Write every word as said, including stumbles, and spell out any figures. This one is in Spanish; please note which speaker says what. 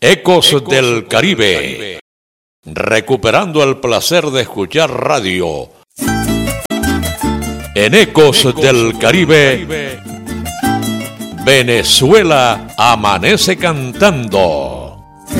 Speaker 1: Ecos del Caribe, recuperando el placer de escuchar radio. En Ecos del Caribe, Venezuela amanece cantando.